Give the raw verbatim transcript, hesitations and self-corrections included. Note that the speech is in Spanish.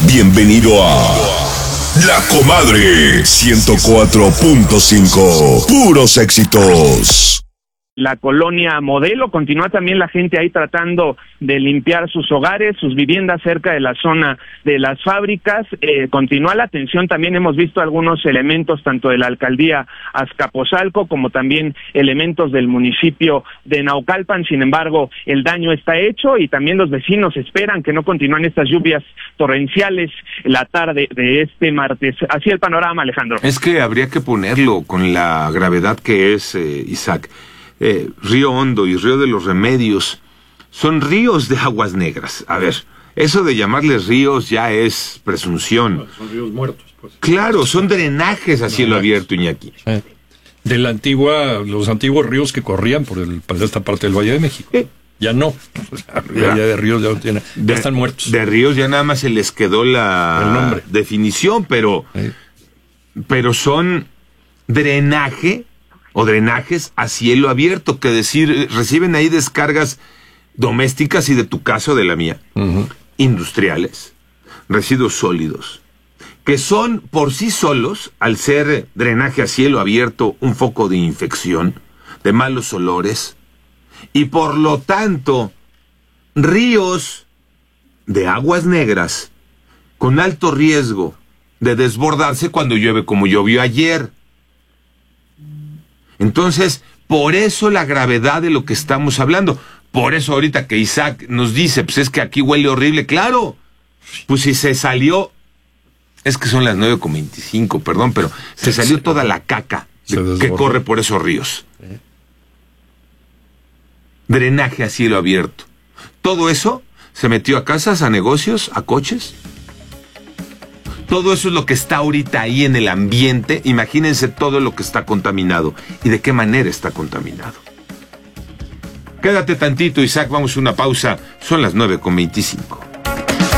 Bienvenido a La Comadre ciento cuatro punto cinco. Puros éxitos. La colonia Modelo, continúa también la gente ahí tratando de limpiar sus hogares, sus viviendas cerca de la zona de las fábricas. Eh, continúa la atención, también hemos visto algunos elementos tanto de la alcaldía Azcapotzalco como también elementos del municipio de Naucalpan. Sin embargo, el daño está hecho y también los vecinos esperan que no continúen estas lluvias torrenciales la tarde de este martes. Así el panorama, Alejandro. Es que habría que ponerlo con la gravedad que es, eh, Isaac. Eh, Río Hondo y Río de los Remedios son ríos de aguas negras. A ver, eso de llamarles ríos ya es presunción. No, son ríos muertos, pues. Claro, son drenajes a cielo abierto, Iñaki. Eh, de la antigua, los antiguos ríos que corrían por, el, por esta parte del Valle de México. Eh. Ya no. Ya, ya de ríos ya, no tiene, ya de, están muertos. De ríos ya nada más se les quedó la el nombre. definición, pero, eh. pero son drenaje o drenajes a cielo abierto, que decir, reciben ahí descargas domésticas y de tu caso, de la mía, uh-huh. industriales, residuos sólidos, que son por sí solos, al ser drenaje a cielo abierto, un foco de infección, de malos olores, y por lo tanto, ríos de aguas negras, con alto riesgo de desbordarse cuando llueve como llovió ayer. Entonces, por eso la gravedad de lo que estamos hablando. Por eso ahorita que Isaac nos dice, pues es que aquí huele horrible. Claro, pues si se salió, es que son las nueve con veinticinco, perdón, pero se salió toda la caca de, que corre por esos ríos. Drenaje a cielo abierto. Todo eso se metió a casas, a negocios, a coches. Todo eso es lo que está ahorita ahí en el ambiente. Imagínense todo lo que está contaminado y de qué manera está contaminado. Quédate tantito, Isaac, vamos a una pausa. Son las nueve con veinticinco.